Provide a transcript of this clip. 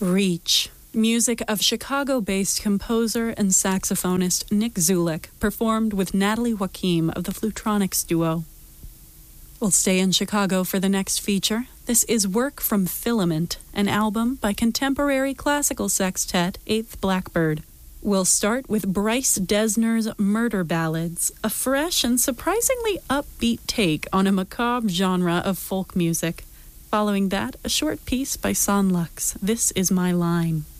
Reach. Music of Chicago-based composer and saxophonist Nick Zulik, performed with Natalie Joachim of the Flutronix duo. We'll stay in Chicago for the next feature. This is work from Filament, an album by contemporary classical sextet Eighth Blackbird. We'll start with Bryce Dessner's Murder Ballads, a fresh and surprisingly upbeat take on a macabre genre of folk music. Following that, a short piece by Son Lux, This Is My Line.